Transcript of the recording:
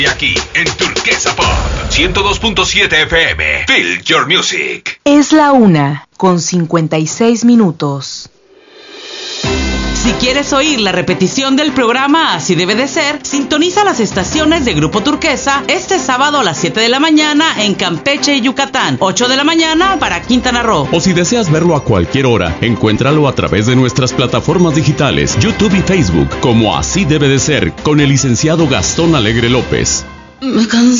Y aquí, en Turquesa Pop 102.7 FM, Feel Your Music. Es la 1:56. Si quieres oír la repetición del programa Así Debe de Ser, sintoniza las estaciones de Grupo Turquesa este sábado a las 7 de la mañana en Campeche y Yucatán, 8 de la mañana para Quintana Roo. O si deseas verlo a cualquier hora, encuéntralo a través de nuestras plataformas digitales, YouTube y Facebook, como Así Debe de Ser, con el licenciado Gastón Alegre López. Me cansé